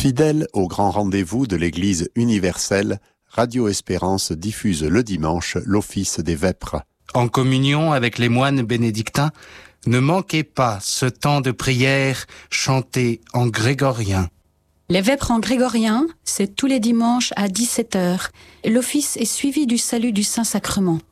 Fidèle au grand rendez-vous de l'Église universelle, Radio Espérance diffuse le dimanche l'office des vêpres. En communion avec les moines bénédictins, ne manquez pas ce temps de prière chanté en grégorien. Les vêpres en grégorien, c'est tous les dimanches à 17h. L'office est suivi du salut du Saint-Sacrement.